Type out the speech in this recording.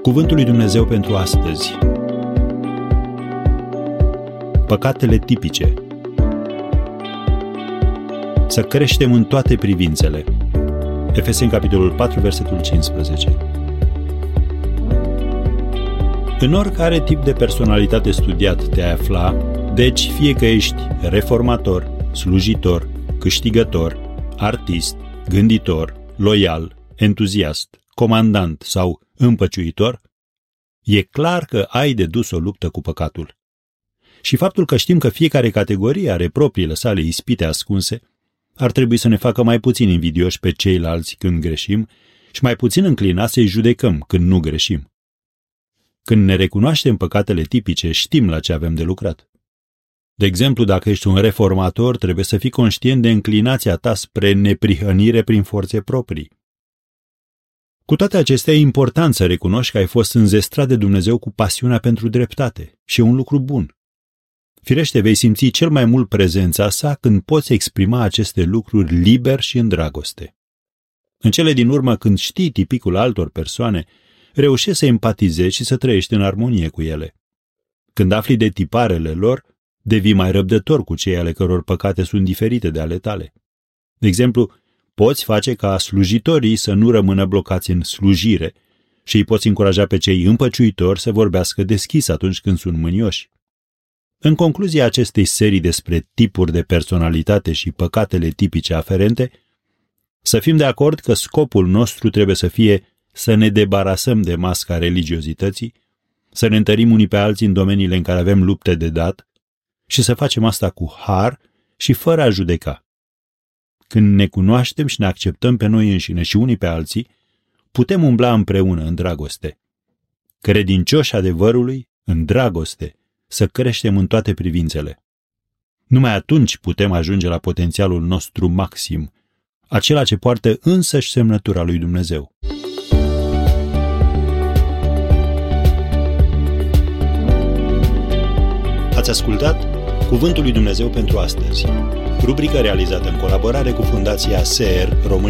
Cuvântul lui Dumnezeu pentru astăzi. Păcatele tipice. Să creștem în toate privințele. Efeseni, capitolul 4, versetul 15. În oricare tip de personalitate studiat te-ai afla, deci fie că ești reformator, slujitor, câștigător, artist, gânditor, loial, entuziast, comandant sau împăciuitor, e clar că ai de dus o luptă cu păcatul. Și faptul că știm că fiecare categorie are propriile sale ispite ascunse, ar trebui să ne facă mai puțin invidioși pe ceilalți când greșim și mai puțin înclinați să-i judecăm când nu greșim. Când ne recunoaștem păcatele tipice, știm la ce avem de lucrat. De exemplu, dacă ești un reformator, trebuie să fii conștient de înclinația ta spre neprihănire prin forțe proprii. Cu toate acestea, e important să recunoști că ai fost înzestrat de Dumnezeu cu pasiunea pentru dreptate și e un lucru bun. Firește, vei simți cel mai mult prezența sa când poți exprima aceste lucruri liber și în dragoste. În cele din urmă, când știi tipicul altor persoane, reușești să empatizezi și să trăiești în armonie cu ele. Când afli de tiparele lor, devii mai răbdător cu cei ale căror păcate sunt diferite de ale tale. De exemplu, poți face ca slujitorii să nu rămână blocați în slujire și îi poți încuraja pe cei împăciuitori să vorbească deschis atunci când sunt mânioși. În concluzia acestei serii despre tipuri de personalitate și păcatele tipice aferente, să fim de acord că scopul nostru trebuie să fie să ne debarasăm de masca religiozității, să ne întărim unii pe alții în domeniile în care avem lupte de dat și să facem asta cu har și fără a judeca. Când ne cunoaștem și ne acceptăm pe noi înșine și unii pe alții, putem umbla împreună în dragoste. Credincioși adevărului, în dragoste, să creștem în toate privințele. Numai atunci putem ajunge la potențialul nostru maxim, acela ce poartă însăși semnătura lui Dumnezeu. Ați ascultat Cuvântul lui Dumnezeu pentru astăzi, rubrică realizată în colaborare cu Fundația SER România.